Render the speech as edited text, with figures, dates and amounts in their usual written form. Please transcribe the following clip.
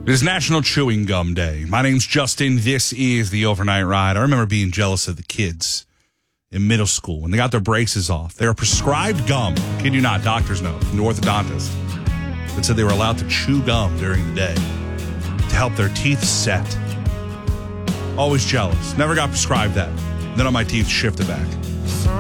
It is National Chewing Gum Day. My name's Justin. This is the Overnight Ride. I remember being jealous of the kids in middle school when they got their braces off. They were prescribed gum. Kid you not, doctors know, from the orthodontist, that said they were allowed to chew gum during the day to help their teeth set. Always jealous. Never got prescribed that. Then all my teeth shifted back.